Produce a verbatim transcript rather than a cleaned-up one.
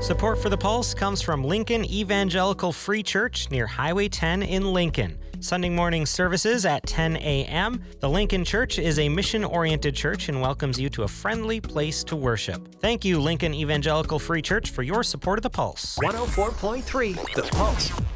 Support for The Pulse comes from Lincoln Evangelical Free Church near Highway ten in Lincoln. Sunday morning services at ten a.m. The Lincoln Church is a mission-oriented church and welcomes you to a friendly place to worship. Thank you, Lincoln Evangelical Free Church, for your support of The Pulse. one oh four point three The Pulse.